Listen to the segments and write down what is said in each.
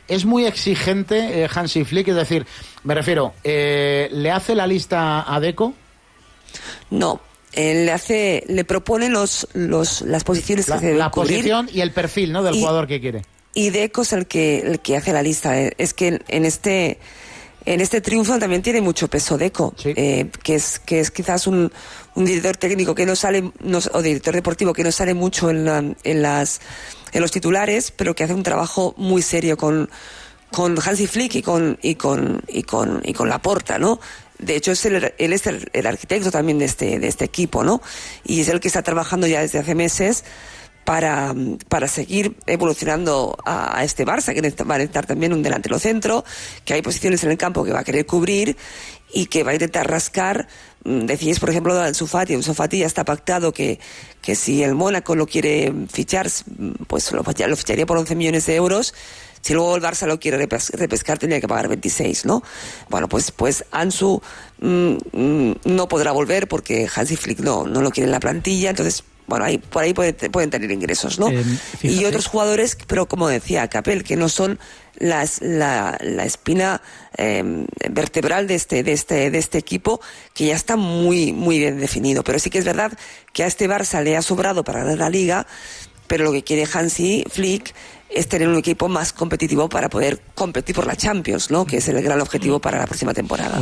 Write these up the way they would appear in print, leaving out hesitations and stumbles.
es muy exigente Hansi Flick, es decir, me refiero, ¿le hace la lista a Deco? No. Le propone las posiciones que se deben la cubrir. La posición y el perfil, ¿no?, del jugador que quiere. Y Deco es el que hace la lista. Es que en este triunfo también tiene mucho peso Deco, sí. que es quizás un director técnico que no sale, o director deportivo que no sale mucho en los titulares, pero que hace un trabajo muy serio con Hansi Flick y con Laporta, ¿no? De hecho, él es el arquitecto también de este equipo, ¿no? Y es el que está trabajando ya desde hace meses para seguir evolucionando a este Barça, que va a necesitar también un delantero centro, que hay posiciones en el campo que va a querer cubrir y que va a intentar rascar. Decís, por ejemplo, de Ansu Fati ya está pactado que si el Mónaco lo quiere fichar, pues lo ficharía por 11 millones de euros. Si luego el Barça lo quiere repescar, tendría que pagar 26, ¿no? Bueno, pues Ansu no podrá volver porque Hansi Flick no lo quiere en la plantilla, entonces, bueno, por ahí pueden tener ingresos, ¿no? Y otros jugadores, pero como decía Capel, que no son la espina vertebral de este equipo, que ya está muy, muy bien definido. Pero sí que es verdad que a este Barça le ha sobrado para ganar la Liga, pero lo que quiere Hansi Flick es tener un equipo más competitivo para poder competir por la Champions, ¿no? Que es el gran objetivo para la próxima temporada.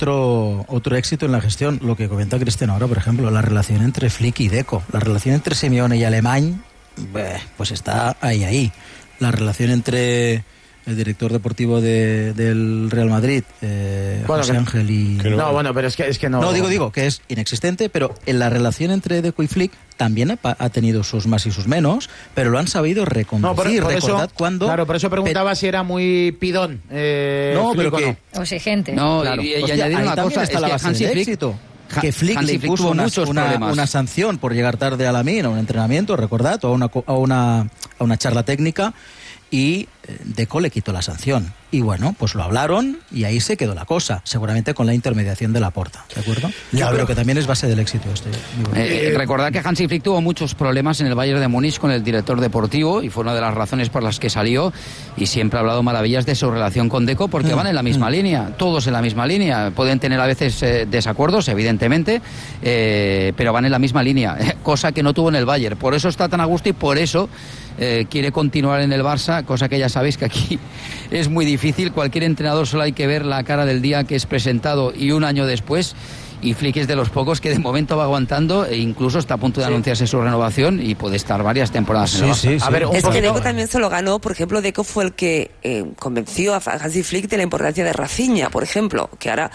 Otro éxito en la gestión, lo que comenta Cristiano ahora, por ejemplo, la relación entre Flick y Deco, la relación entre Simeone y Alemany, pues está ahí. La relación entre el director deportivo del Real Madrid, José Ángel y... pero es que no... No, digo que es inexistente, pero en la relación entre Deco y Flick también ha tenido sus más y sus menos, pero lo han sabido reconducir. Recordad cuando... Claro, por eso preguntaba si era muy pidón. No, pero que... O exigente. No, claro. y añadir una cosa, está la base Hansi del Flick... éxito. Que Flick le puso una sanción por llegar tarde a la mina, a un entrenamiento, recordad, o a una charla técnica, y Deco le quitó la sanción. Y bueno, pues lo hablaron y ahí se quedó la cosa, seguramente con la intermediación de Laporta, ¿de acuerdo? Yo creo que también es base del éxito este. Recordad que Hansi Flick tuvo muchos problemas en el Bayern de Múnich con el director deportivo y fue una de las razones por las que salió, y siempre ha hablado maravillas de su relación con Deco porque van en la misma línea, todos en la misma línea. Pueden tener a veces desacuerdos, evidentemente, pero van en la misma línea, cosa que no tuvo en el Bayern. Por eso está tan a gusto y por eso quiere continuar en el Barça, cosa que ya sabéis que aquí es muy difícil. Cualquier entrenador solo hay que ver la cara del día que es presentado y un año después, y Flick es de los pocos que de momento va aguantando e incluso está a punto de anunciarse su renovación y puede estar varias temporadas en el Barça. A ver, es que Deco también se lo ganó. Por ejemplo, Deco fue el que convenció a Hansi Flick de la importancia de Rafinha, por ejemplo, que ahora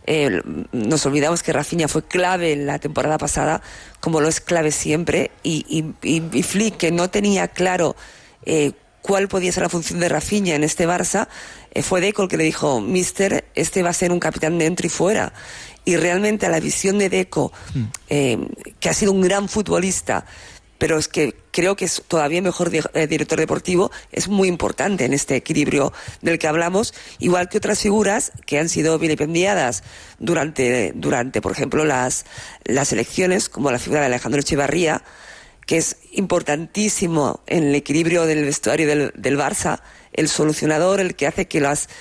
nos olvidamos que Rafinha fue clave en la temporada pasada, como lo es clave siempre, y Flick, que no tenía claro cuál podía ser la función de Rafinha en este Barça, fue Deco el que le dijo: Mister, este va a ser un capitán dentro y fuera. Y realmente a la visión de Deco, que ha sido un gran futbolista, pero es que creo que es todavía mejor director deportivo, es muy importante en este equilibrio del que hablamos, igual que otras figuras que han sido vilipendiadas durante por ejemplo, las elecciones, como la figura de Alejandro Echevarría, que es importantísimo en el equilibrio del vestuario del Barça, el solucionador, el que hace que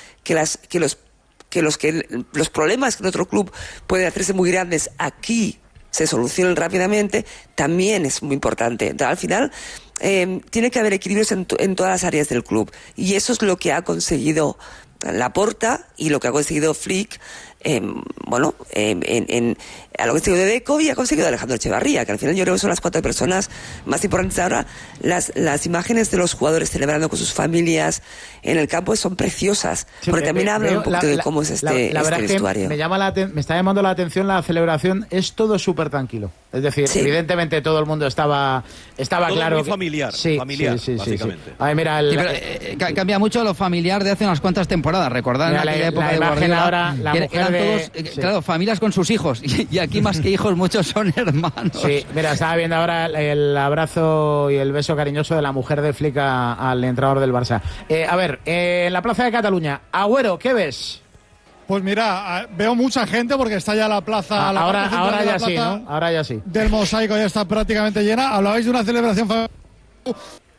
los problemas que en otro club pueden hacerse muy grandes aquí se solucionen rápidamente, también es muy importante. Entonces, al final tiene que haber equilibrios en todas las áreas del club, y eso es lo que ha conseguido Laporta y lo que ha conseguido Flick, a lo que ha conseguido de Deco y ha conseguido de Alejandro Echevarría, que al final yo creo que son las 4 personas más importantes ahora. Las imágenes de los jugadores celebrando con sus familias en el campo son preciosas, porque también hablan un poquito de cómo es este vestuario. Me está llamando la atención la celebración, es todo súper tranquilo. Es decir, evidentemente todo el mundo estaba todo claro. Muy familiar, sí, básicamente. A ver, mira, cambia mucho lo familiar de hace unas cuantas temporadas. Recordad en aquella época de Guardiola, ahora, la mujer eran todos, claro, familias con sus hijos, y aquí más que hijos muchos son hermanos. Sí, mira, estaba viendo ahora el abrazo y el beso cariñoso de la mujer de Flick al entrenador del Barça. A ver, en la Plaza de Cataluña, Agüero, ¿qué ves? Pues mira, veo mucha gente porque está ya la plaza. Ahora ya sí, ¿no? Ahora ya sí. Del Mosaico ya está prácticamente llena. Hablabais de una celebración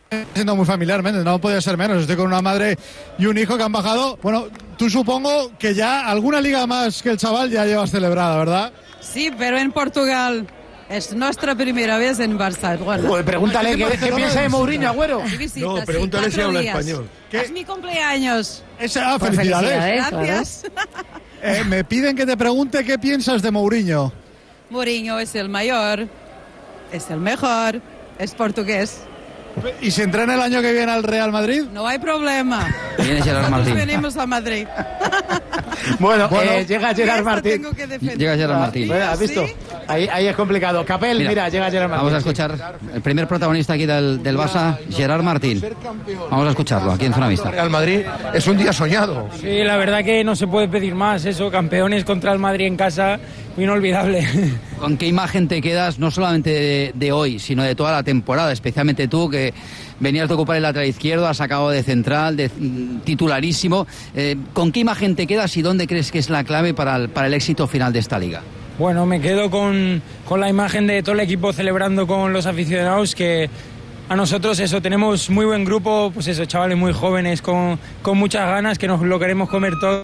siendo muy familiarmente, no podía ser menos. Estoy con una madre y un hijo que han bajado. Bueno, tú supongo que ya alguna liga más que el chaval ya llevas celebrada, ¿verdad? Sí, pero en Portugal. Es nuestra primera vez en Barça. Bueno. Pues pregúntale qué piensa de Mourinho, Agüero. No, pregúntale si habla español. Es mi cumpleaños. Felicidades. Gracias. Me piden que te pregunte qué piensas de Mourinho. Mourinho es el mayor, es el mejor, es portugués. ¿Y si entrena el año que viene al Real Madrid? No hay problema. Viene Gerard Martín. Venimos a Madrid. Bueno, llega Gerard Martín. Llega Gerard Martín. Bueno, ¿has visto? Ahí es complicado. Capel, mira, llega Gerard Martín. Vamos a escuchar el primer protagonista aquí del Barça, Gerard Martín. Vamos a escucharlo aquí en Zona Mixta. Real Madrid es un día soñado. Sí, la verdad que no se puede pedir más. Eso, campeones contra el Madrid en casa, inolvidable. ¿Con qué imagen te quedas, no solamente de hoy, sino de toda la temporada? Especialmente tú, que venías de ocupar el lateral izquierdo, has acabado de central, de titularísimo. ¿Con qué imagen te quedas y dónde crees que es la clave para el éxito final de esta liga? Bueno, me quedo con la imagen de todo el equipo celebrando con los aficionados, que a nosotros eso, tenemos muy buen grupo, pues eso, chavales muy jóvenes con muchas ganas, que nos lo queremos comer todo.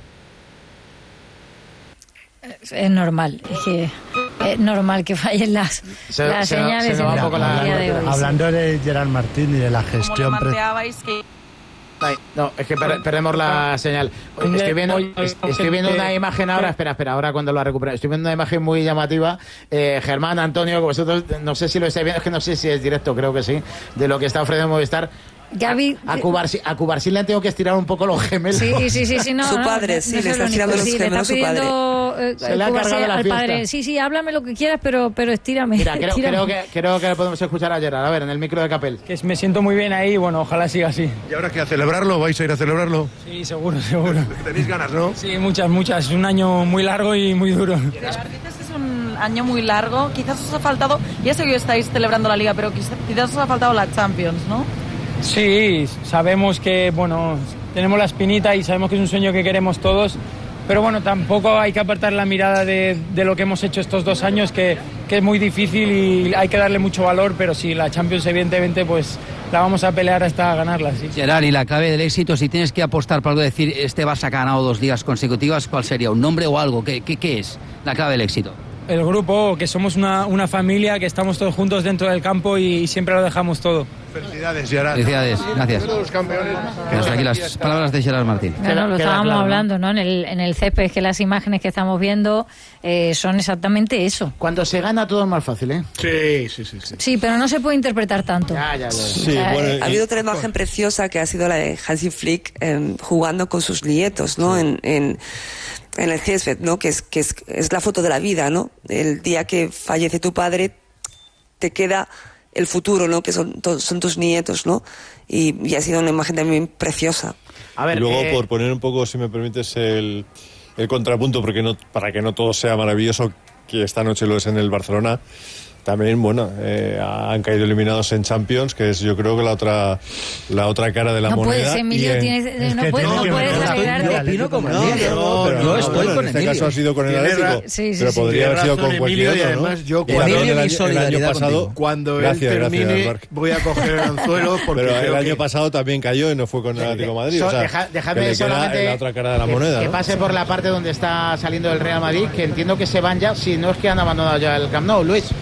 Es normal, es normal que fallen las señales en el día de hoy. Hablando de Gerard Martín y de la gestión... No, es que perdemos la señal. Estoy viendo una imagen ahora, espera, ahora cuando lo recupero. Estoy viendo una imagen muy llamativa. Germán, Antonio, vosotros, no sé si lo estáis viendo, es que no sé si es directo, creo que sí, de lo que está ofreciendo Movistar. Gaby, a Cubarsí le han tenido que estirar un poco los gemelos. Sí, no, su padre, no, sí, le está estirando los gemelos su padre. Se le ha cargado la al fiesta. padre. Sí, háblame lo que quieras, pero estírame. Mira, creo que podemos escuchar a Gerard. A ver, en el micro de Capel. Que me siento muy bien ahí, bueno, ojalá siga así. ¿Y ahora qué, a celebrarlo? ¿Vais a ir a celebrarlo? Sí, seguro. Tenéis ganas, ¿no? Sí, muchas. Es un año muy largo y muy duro. Dices que es un año muy largo. Quizás os ha faltado, ya sé que estáis celebrando la Liga, pero quizás os ha faltado la Champions, ¿no? Sí, sabemos que, bueno, tenemos la espinita y sabemos que es un sueño que queremos todos, pero bueno, tampoco hay que apartar la mirada de lo que hemos hecho estos 2 años, que es muy difícil y hay que darle mucho valor, pero sí, la Champions evidentemente pues la vamos a pelear hasta ganarla, sí. Gerard, y la clave del éxito, si tienes que apostar por algo, decir, este Barça ha ganado 2 ligas consecutivas, ¿cuál sería? ¿Un nombre o algo? ¿Qué es la clave del éxito? El grupo, que somos una familia, que estamos todos juntos dentro del campo y siempre lo dejamos todo. Felicidades, Gerard. Felicidades, gracias. Hasta aquí las palabras de Gerard Martín. Bueno, lo estábamos hablando, ¿no? En el césped, que las imágenes que estamos viendo son exactamente eso. Cuando se gana todo es más fácil, ¿eh? Sí. Sí, pero no se puede interpretar tanto. Ya. Sí, ha habido otra imagen preciosa que ha sido la de Hansi Flick jugando con sus nietos, ¿no? Sí. En el césped, ¿no? Que es la foto de la vida, ¿no? El día que fallece tu padre, te queda el futuro, ¿no? Que son tus nietos, ¿no? Y ha sido una imagen también preciosa. A ver, y luego, por poner un poco, si me permites, el contrapunto, porque para que no todo sea maravilloso, que esta noche lo es en el Barcelona, también, bueno, han caído eliminados en Champions, que es, yo creo, que la otra cara de la moneda. Puedes, Emilio, no puedes alegrarte. Yo estoy con Emilio. En este caso ha sido con el Atlético, pero podría haber sido con cualquier otro, ¿no? Además, yo el año pasado, cuando él termine, voy a coger el anzuelo. Pero el año pasado también cayó y no fue con el Atlético de Madrid. O sea, dejadme solamente la otra cara de la moneda. Que pase por la parte donde está saliendo el Real Madrid, que entiendo que se van ya, si no es que han abandonado ya el Camp Nou, Luis.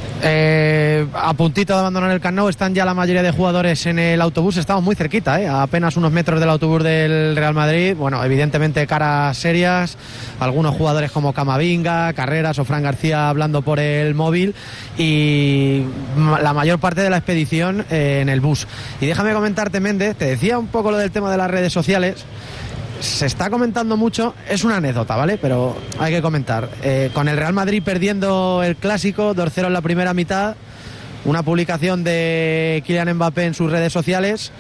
A puntito de abandonar el Camp Nou están ya la mayoría de jugadores en el autobús. Estamos muy cerquita, a apenas unos metros del autobús del Real Madrid. Bueno, evidentemente caras serias, algunos jugadores como Camavinga, Carreras o Fran García hablando por el móvil, y la mayor parte de la expedición en el bus. Y déjame comentarte, Méndez, te decía un poco lo del tema de las redes sociales. Se está comentando mucho, es una anécdota, ¿vale? Pero hay que comentar. Con el Real Madrid perdiendo el Clásico, 2-0 en la primera mitad, una publicación de Kylian Mbappé en sus redes sociales,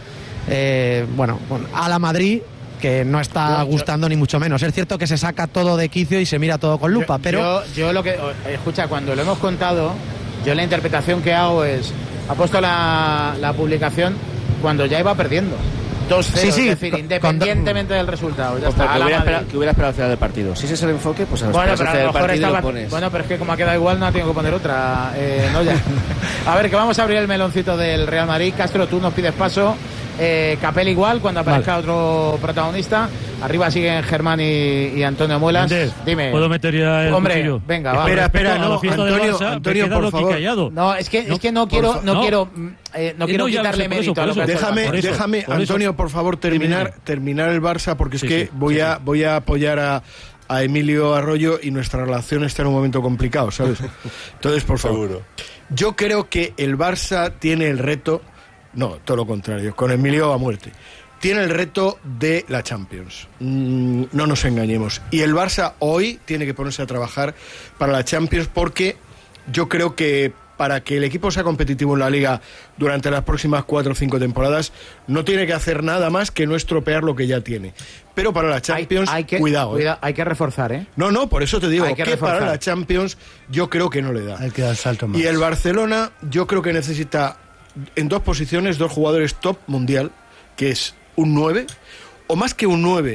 a la Madrid, que no está gustando ni mucho menos. Es cierto que se saca todo de quicio y se mira todo con lupa, pero... Yo lo que... Escucha, cuando lo hemos contado, yo la interpretación que hago es... Ha puesto la publicación cuando ya iba perdiendo. 2-0, es decir, independientemente del resultado. Ya está, que hubiera esperado al final del partido. Si ese es el enfoque, pues a los bueno, pero a lo mejor lo pones. Bueno, pero es que como ha quedado igual, no tengo que poner otra. No, ya. A ver, que vamos a abrir el meloncito del Real Madrid. Castro, tú nos pides paso. Capel igual, cuando aparezca otro protagonista. Arriba siguen Germán y Antonio Muelas. Dime. ¿Puedo meter ya el cuchillo? Venga, va. Espera, no, Antonio, por favor. No, es que no quiero quitarle mérito a lo que déjame, Antonio, por favor, terminar el Barça, porque es que voy a apoyar a Emilio Arroyo y nuestra relación está en un momento complicado, ¿sabes? Entonces, por favor. Seguro. Yo creo que el Barça tiene el reto, no, todo lo contrario, con Emilio a muerte. Tiene el reto de la Champions. No nos engañemos. Y el Barça hoy tiene que ponerse a trabajar para la Champions, porque yo creo que para que el equipo sea competitivo en la Liga durante las próximas 4 o 5 temporadas, no tiene que hacer nada más que no estropear lo que ya tiene. Pero para la Champions, cuidado. Hay que reforzar, ¿eh? No, por eso te digo que para la Champions yo creo que no le da. Hay que dar salto más. Y el Barcelona yo creo que necesita en 2 posiciones 2 jugadores top mundial, que es un 9, o más que un 9,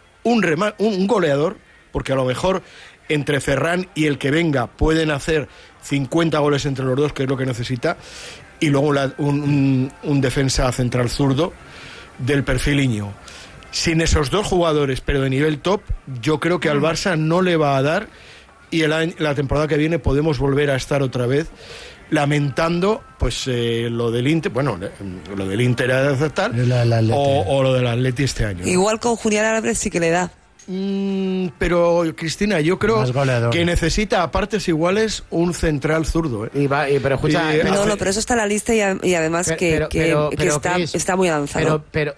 un goleador, porque a lo mejor entre Ferran y el que venga pueden hacer 50 goles entre los dos, que es lo que necesita, y luego un defensa central zurdo del perfil Íñigo. Sin esos 2 jugadores, pero de nivel top, yo creo que al Barça no le va a dar, y la temporada que viene podemos volver a estar otra vez lamentando pues lo del Inter, bueno, lo del Inter a aceptar, o lo del Atleti este año. Igual con Julián Álvarez sí que le da. Pero Cristina, yo creo que necesita a partes iguales un central zurdo, ¿eh? Pero escucha, pero eso está en la lista y además está muy avanzado. Pero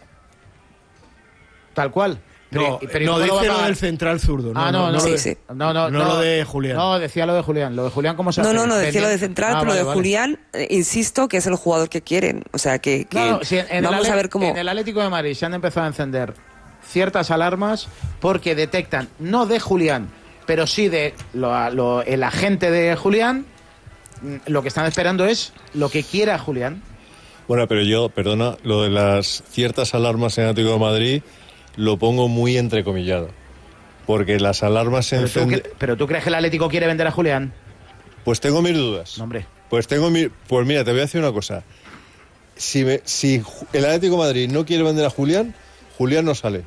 tal cual. No, dice lo del central zurdo. No, lo de Julián. No, decía lo de Julián. Lo de Julián, ¿cómo se hace? No, decía lo de central, pero lo de Julián, insisto, que es el jugador que quieren. O sea, que vamos a ver cómo... En el Atlético de Madrid se han empezado a encender ciertas alarmas porque detectan, no de Julián, pero sí de el agente de Julián, lo que están esperando es lo que quiera Julián. Bueno, pero yo, perdona, lo de las ciertas alarmas en el Atlético de Madrid lo pongo muy entrecomillado, porque las alarmas se encienden... ¿Pero tú crees que el Atlético quiere vender a Julián? Pues tengo mis dudas. No, hombre. Pues mira, te voy a decir una cosa. Si el Atlético de Madrid no quiere vender a Julián, Julián no sale.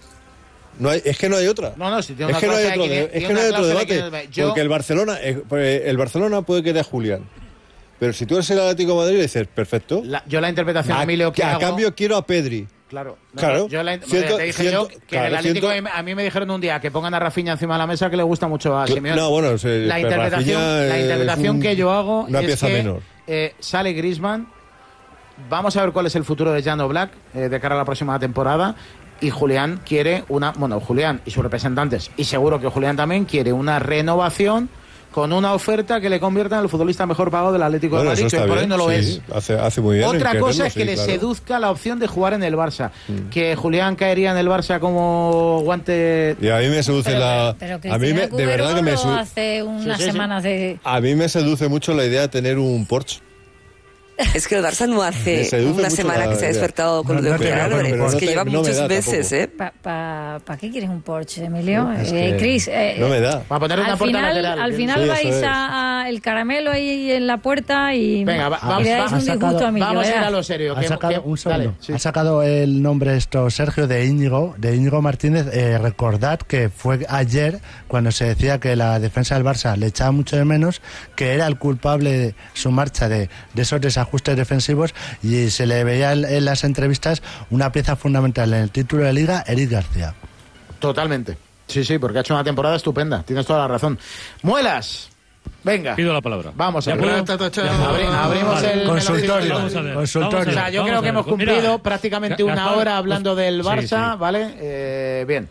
Es que no hay otra. Si tiene una cláusula es que no hay otro debate. Porque el Barcelona puede querer a Julián. Pero si tú eres el Atlético de Madrid, le dices, perfecto. Yo la interpretación, Emilio, que a cambio quiero a Pedri. Claro. Yo te dije que en el Atlético a mí me dijeron un día que pongan a Rafinha encima de la mesa, que le gusta mucho a Simeone. La interpretación que yo hago es que sale Griezmann. Vamos a ver cuál es el futuro de Jan Oblak de cara a la próxima temporada. Y Julián quiere Julián y sus representantes, y seguro que Julián también quiere una renovación con una oferta que le convierta en el futbolista mejor pagado del Atlético de Madrid, que por hoy no lo es. Hace muy bien. Otra cosa es que le seduzca la opción de jugar en el Barça. Que Julián caería en el Barça como guante... Y a mí me seduce a mí de verdad que me seduce... hace unas semanas de... A mí me seduce mucho la idea de tener un Porsche. Es que el Barça no hace una semana que se ha despertado con lo de Julián Álvarez, es que lleva muchos meses, ¿eh? ¿Para qué quieres un Porsche, Emilio? Chris, no me da. Para poner una puerta lateral. Al final vais a el caramelo ahí en la puerta y le dais un disgusto a Emilio. Vamos a ir a lo serio. Ha sacado el nombre Sergio de Íñigo Martínez. Recordad que fue ayer cuando se decía que la defensa del Barça le echaba mucho de menos, que era el culpable de su marcha de esos desajustes defensivos, y se le veía en las entrevistas una pieza fundamental en el título de Liga, Eric García. Totalmente. Sí, porque ha hecho una temporada estupenda. Tienes toda la razón. Muelas. Venga. Pido la palabra. Vamos a ver. Abrimos el consultorio. O sea, yo creo que hemos cumplido prácticamente una hora hablando del Barça, ¿vale? Bien.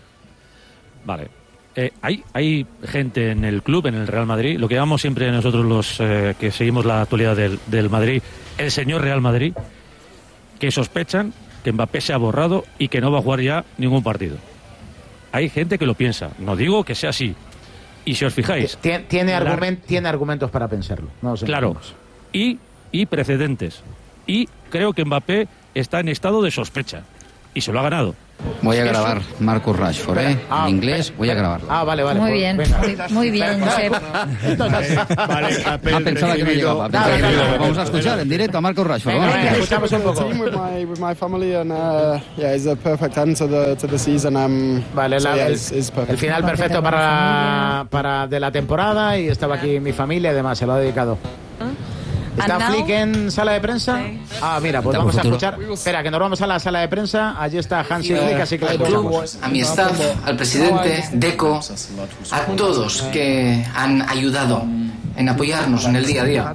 Vale. Hay gente en el club, en el Real Madrid, lo que llamamos siempre nosotros los que seguimos la actualidad del Madrid, el señor Real Madrid, que sospechan que Mbappé se ha borrado y que no va a jugar ya ningún partido. Hay gente que lo piensa, no digo que sea así. Y si os fijáis... Tiene argumentos para pensarlo. No sé, claro. Y precedentes. Y creo que Mbappé está en estado de sospecha. y se lo ha ganado. Voy a grabar Marcus Rashford, en inglés, voy a grabar. Vale. Muy bien, muy bien, Josep. Pensaba que me llegaba. Vamos a escuchar en directo a Marcus Rashford. Escuchamos un poco. Vale, el final perfecto para de la temporada, y estaba aquí mi familia y demás, se lo ha dedicado. ¿Está Flick en sala de prensa? Sí. Mira, pues vamos a escuchar. Espera, que nos vamos a la sala de prensa. Allí está Hansi Flick, así que lo escuchamos. A mi staff, al presidente, Deco, a todos que han ayudado en apoyarnos en el día a día.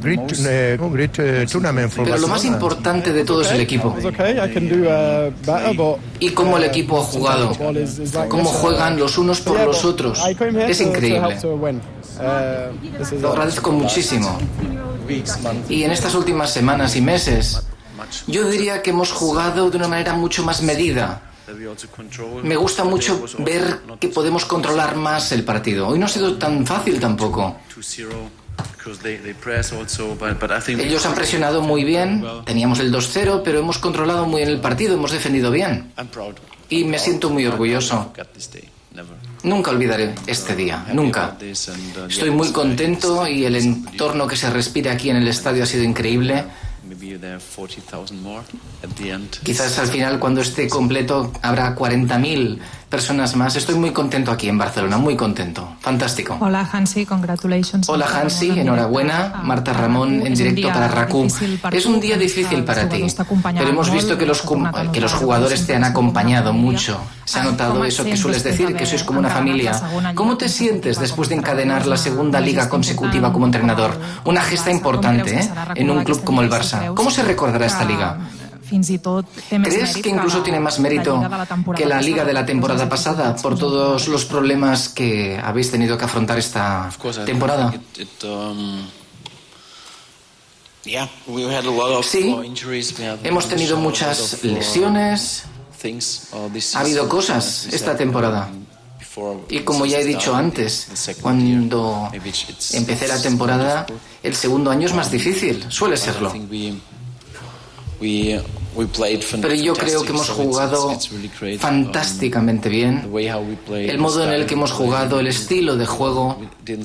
Pero lo más importante de todo es el equipo. Y cómo el equipo ha jugado, cómo juegan los unos por los otros. Es increíble. Lo agradezco muchísimo. Y en estas últimas semanas y meses, yo diría que hemos jugado de una manera mucho más medida. Me gusta mucho ver que podemos controlar más el partido. Hoy no ha sido tan fácil tampoco. Ellos han presionado muy bien, teníamos el 2-0, pero hemos controlado muy bien el partido, hemos defendido bien. Y me siento muy orgulloso. Nunca olvidaré este día, nunca. Estoy muy contento y el entorno que se respira aquí en el estadio ha sido increíble. Quizás al final, cuando esté completo, habrá 40.000 personas más. Estoy muy contento aquí en Barcelona, muy contento. Fantástico. Hola Hansi, congratulations. Hola Hansi, enhorabuena. Marta Ramón en directo para RACU. Es un día difícil para ti, pero hemos visto que los jugadores te han acompañado mucho. Se ha notado eso que sueles decir, que sois como una familia. ¿Cómo te sientes después de encadenar la segunda liga consecutiva como entrenador? Una gesta importante, en un club como el Barça. ¿Cómo se recordará esta liga? ¿Crees que incluso tiene más mérito que la liga de la temporada pasada por todos los problemas que habéis tenido que afrontar esta temporada? Sí, hemos tenido muchas lesiones. Ha habido cosas esta temporada. Y como ya he dicho antes, cuando empecé la temporada, el segundo año es más difícil, suele serlo. Pero yo creo que hemos jugado fantásticamente bien. El modo en el que hemos jugado, el estilo de juego.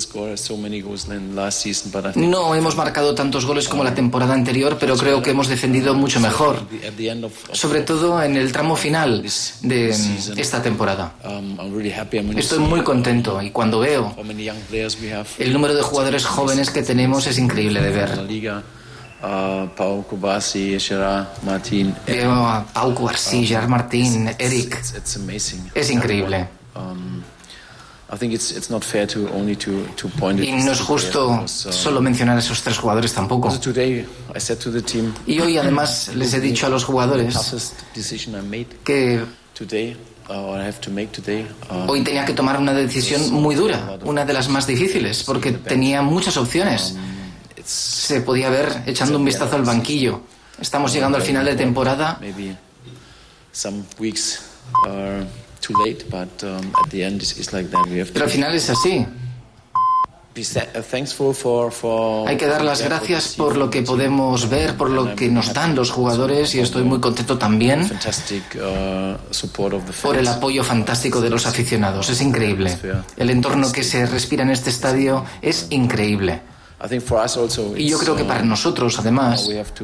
No hemos marcado tantos goles como la temporada anterior, pero creo que hemos defendido mucho mejor. Sobre todo en el tramo final de esta temporada. Estoy muy contento y cuando veo el número de jugadores jóvenes que tenemos es increíble de ver. Pau Cubarsí, Gerard Martín. Veo a Pau Cubarsí, Gerard Martín, Eric. Es increíble. Y no es justo solo mencionar a esos tres jugadores tampoco. Y hoy además les he dicho a los jugadores que hoy tenía que tomar una decisión muy dura, una de las más difíciles, porque tenía muchas opciones. Se podía ver echando un vistazo al banquillo. Estamos llegando al final de temporada. Pero al final es así. Hay que dar las gracias por lo que podemos ver, por lo que nos dan los jugadores, y estoy muy contento también por el apoyo fantástico de los aficionados. Es increíble. El entorno que se respira en este estadio es increíble. Y yo creo que para nosotros, además,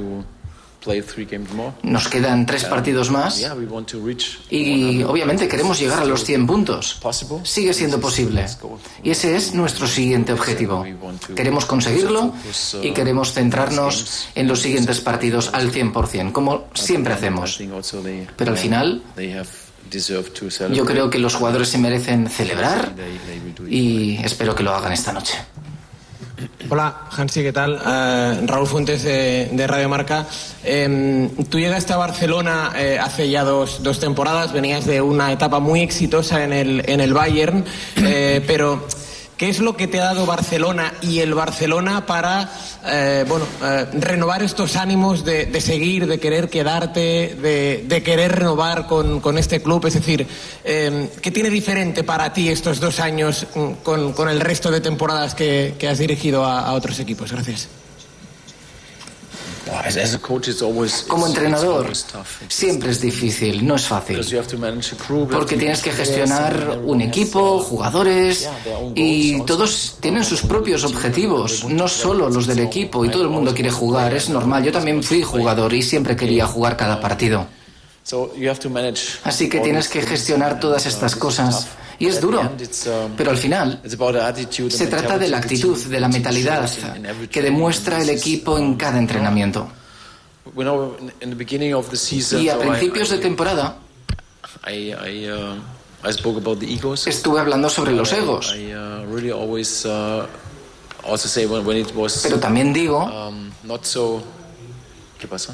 nos quedan 3 partidos más y obviamente queremos llegar a los 100 puntos. Sigue siendo posible. Y ese es nuestro siguiente objetivo. Queremos conseguirlo y queremos centrarnos en los siguientes partidos al 100%, como siempre hacemos. Pero al final, yo creo que los jugadores se merecen celebrar y espero que lo hagan esta noche. Hola, Hansi, ¿qué tal? Raúl Fuentes de Radio Marca. Tú llegaste a Barcelona hace ya dos temporadas, venías de una etapa muy exitosa en el Bayern, pero ¿qué es lo que te ha dado Barcelona y el Barcelona para renovar estos ánimos de seguir, de querer quedarte, de querer renovar con este club? Es decir, ¿qué tiene diferente para ti estos 2 años con el resto de temporadas que has dirigido a otros equipos? Gracias. Como entrenador, siempre es difícil, no es fácil, porque tienes que gestionar un equipo, jugadores, y todos tienen sus propios objetivos, no solo los del equipo, y todo el mundo quiere jugar, es normal. Yo también fui jugador y siempre quería jugar cada partido. Así que tienes que gestionar todas estas cosas. Y es duro, pero al final se trata de la actitud, de la mentalidad que demuestra el equipo en cada entrenamiento. Y a principios de temporada estuve hablando sobre los egos. Pero también digo... ¿Qué pasa?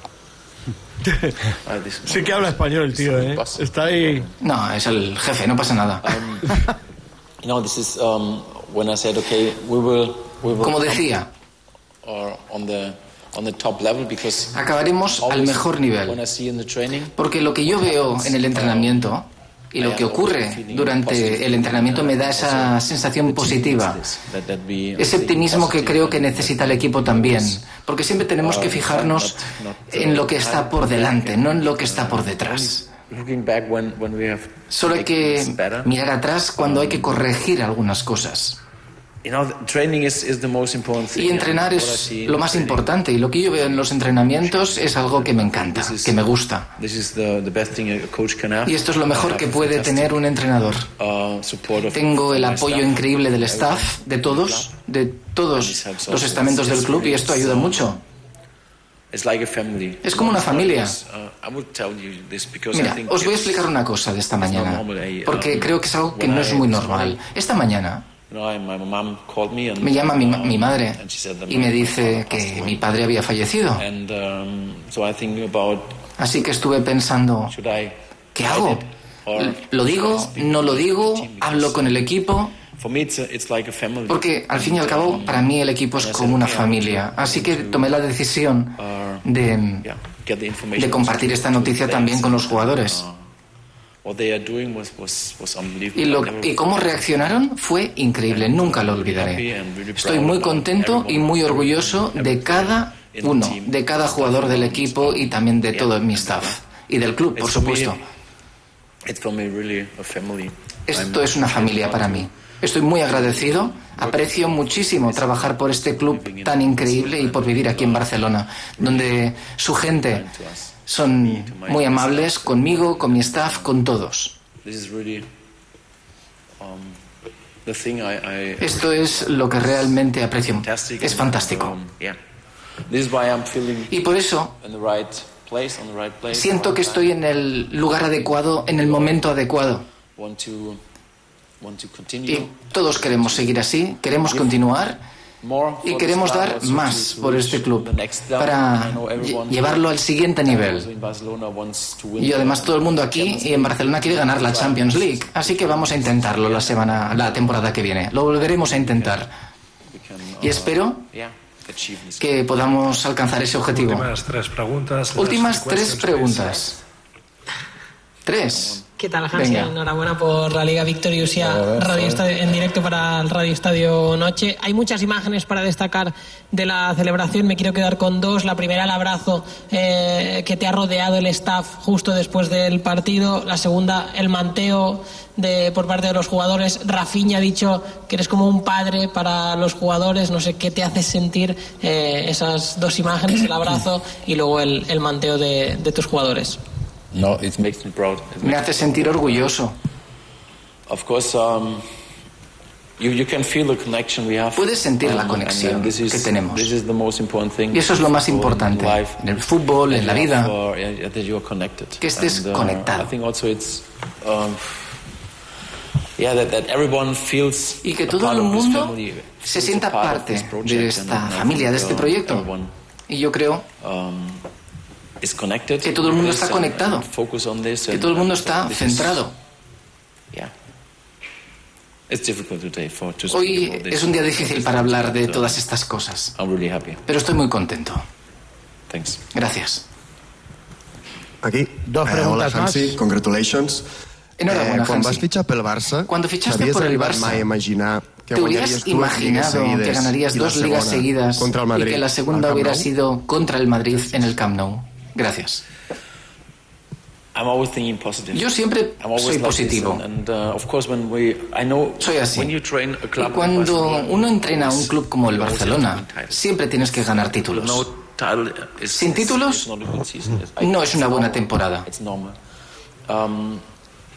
Sí que habla español el tío, ¿eh? Está ahí... No, es el jefe, no pasa nada. Como decía, acabaremos al mejor nivel, porque lo que yo veo en el entrenamiento y lo que ocurre durante el entrenamiento me da esa sensación positiva, ese optimismo que creo que necesita el equipo también, porque siempre tenemos que fijarnos en lo que está por delante, no en lo que está por detrás. Solo hay que mirar atrás cuando hay que corregir algunas cosas. Y entrenar es lo más importante, y lo que yo veo en los entrenamientos es algo que me encanta, que me gusta. Y esto es lo mejor que puede tener un entrenador. Tengo el apoyo increíble del staff, de todos los estamentos del club, y esto ayuda mucho. Es como una familia. Mira, os voy a explicar una cosa de esta mañana, porque creo que es algo que no es muy normal. Esta mañana me llama mi madre y me dice que mi padre había fallecido. Así que estuve pensando, ¿qué hago? ¿Lo digo? ¿No lo digo? ¿Hablo con el equipo? Porque al fin y al cabo, para mí el equipo es como una familia. Así que tomé la decisión de compartir esta noticia también con los jugadores. Y cómo reaccionaron fue increíble, nunca lo olvidaré. Estoy muy contento y muy orgulloso de cada uno, de cada jugador del equipo y también de todo mi staff. Y del club, por supuesto. Esto es una familia para mí. Estoy muy agradecido, aprecio muchísimo trabajar por este club tan increíble y por vivir aquí en Barcelona, donde su gente son muy amables conmigo, con mi staff, con todos. Esto es lo que realmente aprecio. Es fantástico. Y por eso siento que estoy en el lugar adecuado, en el momento adecuado. Y todos queremos seguir así, queremos continuar y queremos dar más por este club para llevarlo al siguiente nivel. Y además todo el mundo aquí y en Barcelona quiere ganar la Champions League, así que vamos a intentarlo la temporada que viene. Lo volveremos a intentar y espero que podamos alcanzar ese objetivo. Últimas tres preguntas. Tres. ¿Qué tal, Hansi? Enhorabuena por la Liga Victoriusia en directo para el Radio Estadio Noche. Hay muchas imágenes para destacar de la celebración. Me quiero quedar con dos. La primera, el abrazo que te ha rodeado el staff justo después del partido. La segunda, el manteo por parte de los jugadores. Rafinha ha dicho que eres como un padre para los jugadores. No sé qué te hace sentir esas dos imágenes, el abrazo y luego el manteo de tus jugadores. No, it makes me proud. Me hace sentir orgulloso. Puedes sentir la conexión que tenemos. Y eso es lo más importante en el fútbol, en la vida, que estés conectado. Y que todo el mundo se sienta parte de esta familia, de este proyecto. Y yo creo que todo el mundo está conectado, que todo el mundo está centrado. Hoy es un día difícil para hablar de todas estas cosas, pero estoy muy contento. Gracias. Aquí, dos preguntas hola, Hansi, congratulations. Enhorabuena, Quan Hansi. vas fitxar pel Barça, Cuando fichaste por el Barça, mai imaginar ¿Te hubieras imaginado que ganarías 2 ligas seguidas contra el Madrid, y que la segunda hubiera sido contra el Madrid en el Camp Nou? Gracias. Yo siempre soy positivo. Soy así. Y cuando uno entrena a un club como el Barcelona, siempre tienes que ganar títulos. Sin títulos, no es una buena temporada.